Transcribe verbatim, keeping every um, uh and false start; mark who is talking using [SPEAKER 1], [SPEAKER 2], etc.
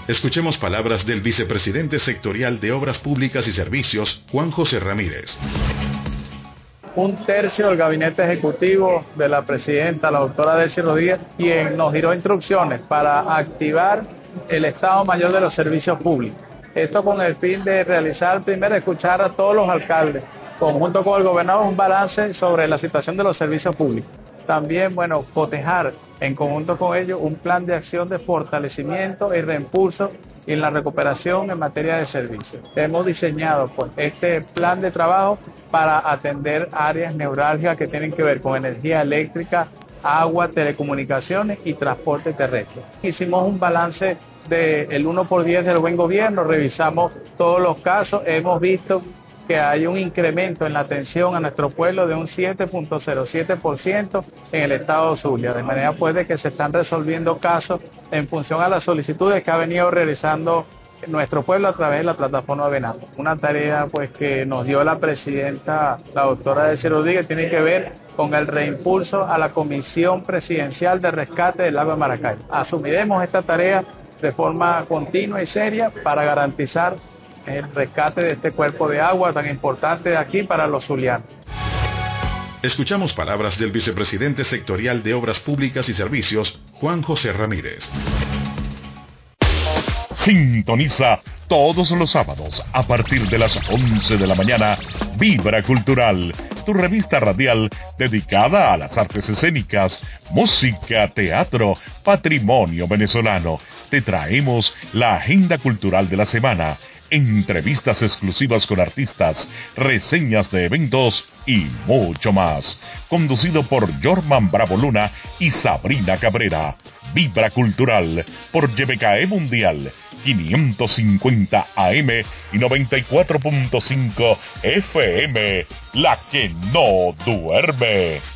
[SPEAKER 1] Escuchemos palabras del vicepresidente sectorial de Obras Públicas y Servicios, Juan José Ramírez.
[SPEAKER 2] Un tercio del gabinete ejecutivo de la presidenta, la doctora Delcy Rodríguez, quien nos dio instrucciones para activar el Estado Mayor de los Servicios Públicos. Esto con el fin de realizar, primero, escuchar a todos los alcaldes, conjunto con el gobernador, un balance sobre la situación de los servicios públicos. También, bueno, cotejar en conjunto con ellos un plan de acción de fortalecimiento y reimpulso en la recuperación en materia de servicios. Hemos diseñado pues, este plan de trabajo para atender áreas neurálgicas que tienen que ver con energía eléctrica, agua, telecomunicaciones y transporte terrestre. Hicimos un balance del uno por diez del buen gobierno, revisamos todos los casos, hemos visto que hay un incremento en la atención a nuestro pueblo de un siete punto cero siete por ciento en el estado Zulia, de manera pues de que se están resolviendo casos en función a las solicitudes que ha venido realizando nuestro pueblo a través de la plataforma Venado. Una tarea pues que nos dio la presidenta, la doctora Delcy Rodríguez, tiene que ver con el reimpulso a la Comisión Presidencial de Rescate del Lago de Maracay. Asumiremos esta tarea de forma continua y seria para garantizar el rescate de este cuerpo de agua tan importante de aquí para los zulianos.
[SPEAKER 1] Escuchamos palabras del vicepresidente sectorial de Obras Públicas y Servicios, Juan José Ramírez.
[SPEAKER 3] Sintoniza todos los sábados a partir de las once de la mañana Vibra Cultural, tu revista radial dedicada a las artes escénicas, música, teatro, patrimonio venezolano. Te traemos la agenda cultural de la semana, entrevistas exclusivas con artistas, reseñas de eventos y mucho más. Conducido por Jorman Bravo Luna y Sabrina Cabrera. Vibra Cultural por Y B K E Mundial quinientos cincuenta A M y noventa y cuatro punto cinco F M, la que no duerme.